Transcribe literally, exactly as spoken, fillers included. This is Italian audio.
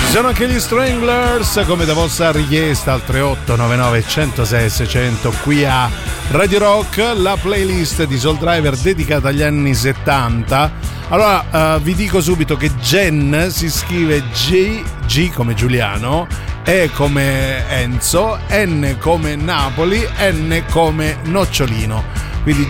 Sono anche gli Stranglers, come da vostra richiesta al tre otto nove nove uno zero sei sei zero zero qui a Radio Rock, la playlist di Soul Driver dedicata agli anni settanta. Allora uh, vi dico subito che Gen si scrive G, G come Giuliano, E come Enzo, N come Napoli, N come Nocciolino.